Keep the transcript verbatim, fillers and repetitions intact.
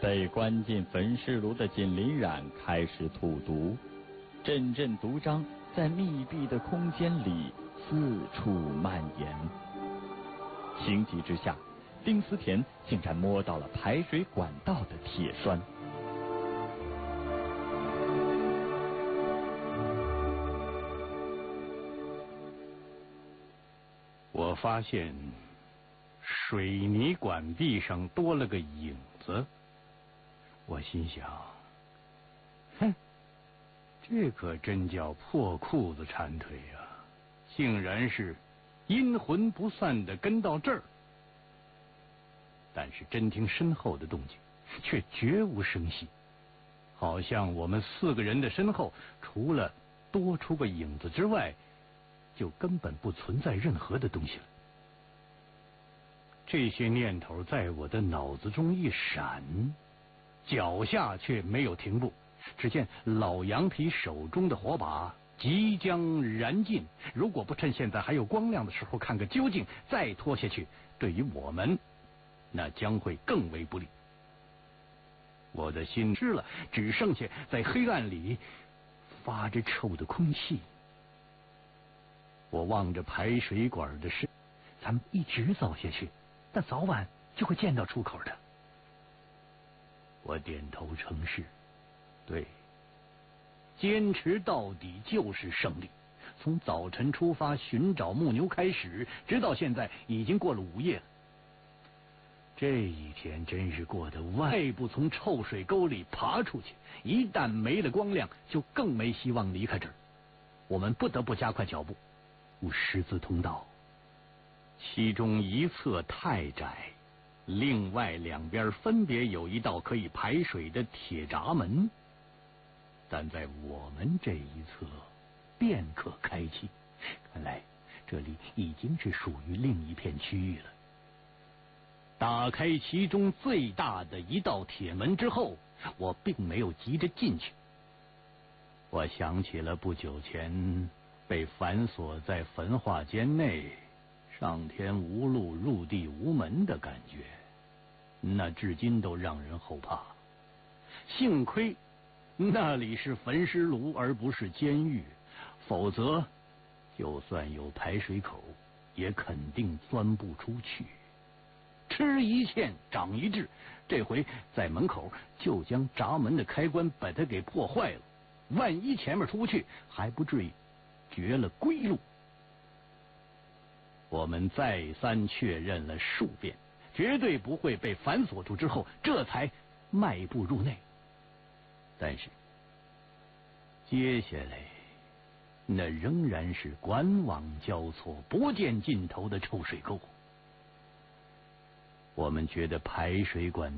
被关进焚尸炉的锦鳞染开始吐毒，阵阵毒瘴在密闭的空间里四处蔓延。情急之下，丁思甜竟然摸到了排水管道的铁栓。 我发现水泥管壁上多了个影子，我心想，哼，这可真叫破裤子缠腿呀！竟然是阴魂不散的跟到这儿。但是真听身后的动静，却绝无声息，好像我们四个人的身后，除了多出个影子之外，就根本不存在任何的东西了。这些念头在我的脑子中一闪，脚下却没有停步。只见老羊皮手中的火把即将燃尽，如果不趁现在还有光亮的时候看个究竟，再拖下去，对于我们那将会更为不利。我的心湿了，只剩下在黑暗里发着臭的空气。我望着排水管的深，咱们一直走下去，但早晚就会见到出口的。我点头称是，对，坚持到底就是胜利。从早晨出发寻找木牛开始，直到现在已经过了午夜了。这一天真是过得万不从臭水沟里爬出去，一旦没了光亮，就更没希望离开这儿。我们不得不加快脚步。入十字通道，其中一侧太窄，另外两边分别有一道可以排水的铁闸门，但在我们这一侧便可开启。看来这里已经是属于另一片区域了。打开其中最大的一道铁门之后，我并没有急着进去。我想起了不久前被反锁在焚化间内，上天无路入地无门的感觉，那至今都让人后怕。幸亏那里是焚尸炉而不是监狱，否则就算有排水口，也肯定钻不出去。吃一堑长一智，这回在门口就将闸门的开关把它给破坏了，万一前面出不去，还不至于绝了归路。我们再三确认了数遍，绝对不会被反锁住之后，这才迈步入内。但是接下来那仍然是管网交错、不见尽头的臭水沟。我们觉得排水管